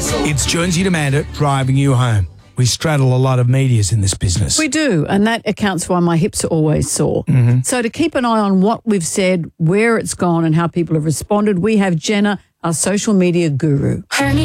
It's Jonesy Demander driving you home. We straddle a lot of medias in this business. We do, and that accounts for why my hips are always sore. So to keep an eye on what we've said, where it's gone and how people have responded, we have Jenna, our social media guru.